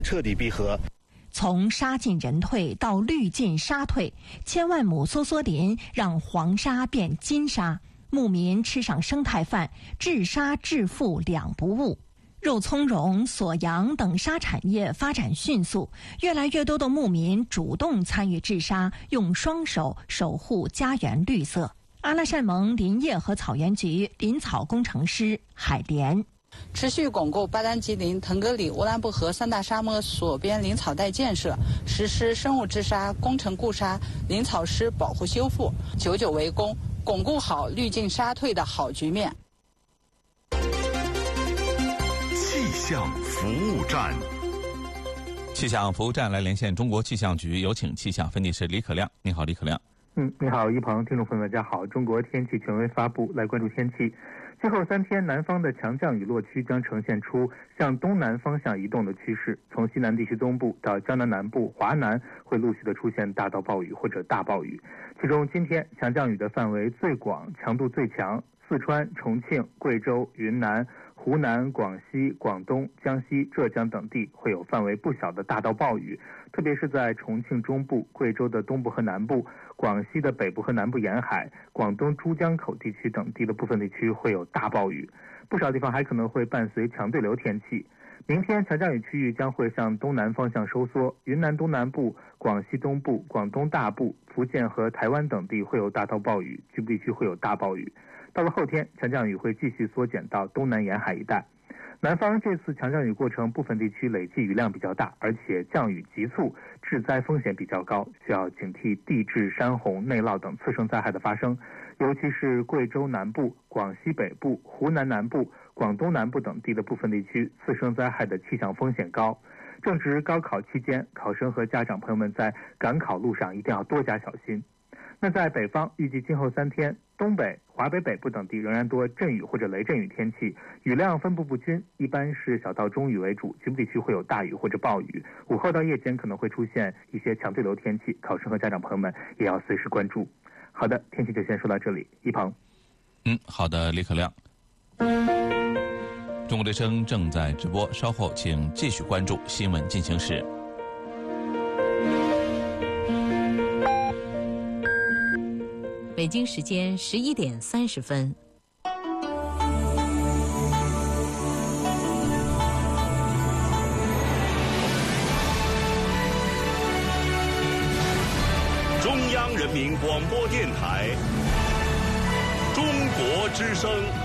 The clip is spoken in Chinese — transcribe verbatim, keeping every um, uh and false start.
彻底闭合。 从沙进人退到绿进沙退，千万亩梭梭林让黄沙变金沙，牧民吃上生态饭，治沙致富两不误。肉苁蓉、锁阳等沙产业发展迅速，越来越多的牧民主动参与治沙，用双手守护家园绿色。阿拉善盟林业和草原局林草工程师海莲。 持续巩固巴丹吉林、腾格里、乌兰布和三大沙漠所边林草带建设，实施生物治沙、工程固沙、林草湿保护修复，久久为功，巩固好绿进沙退的好局面。 气象服务站， 气象服务站来连线中国气象局，有请气象分析师李可亮。你好，李可亮。 嗯，你好，一鹏，听众朋友们，大家好。中国天气权威发布，来关注天气。今后三天，南方的强降雨落区将呈现出向东南方向移动的趋势，从西南地区东部到江南南部、华南会陆续的出现大到暴雨或者大暴雨。其中，今天强降雨的范围最广，强度最强，四川、重庆、贵州、云南、湖南、广西、广东、江西、浙江等地会有范围不小的大到暴雨，特别是在重庆中部、贵州的东部和南部、广西的北部和南部沿海、广东珠江口地区等地的部分地区会有大暴雨，不少地方还可能会伴随强对流天气。明天强降雨区域将会向东南方向收缩，云南东南部、广西东部、广东大部、福建和台湾等地会有大到暴雨，局部地区会有大暴雨。到了后天，强降雨会继续缩减到东南沿海一带。南方这次强降雨过程，部分地区累计雨量比较大，而且降雨急促，致灾风险比较高，需要警惕地质、山洪、内涝等次生灾害的发生。尤其是贵州南部、广西北部、湖南南部、广东南部等地的部分地区，次生灾害的气象风险高。正值高考期间，考生和家长朋友们在赶考路上一定要多加小心。那在北方，预计今后三天，东北、华北北部等地仍然多阵雨或者雷阵雨天气，雨量分布不均，一般是小到中雨为主，局部地区会有大雨或者暴雨。午后到夜间可能会出现一些强对流天气，考生和家长朋友们也要随时关注。好的，天气就先说到这里，一鹏。 嗯，好的，李可亮。中国之声正在直播，稍后请继续关注新闻进行时。 北京时间十一点三十分。 中央人民广播电台，中国之声。